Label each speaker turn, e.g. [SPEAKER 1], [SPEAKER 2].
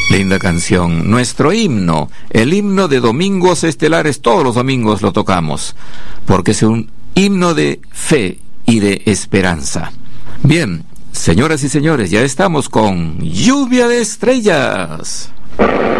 [SPEAKER 1] Linda canción, nuestro himno, el himno de Domingos Estelares, todos los domingos lo tocamos, porque es un himno de fe y de esperanza. Bien, señoras y señores, ya estamos con Lluvia de Estrellas.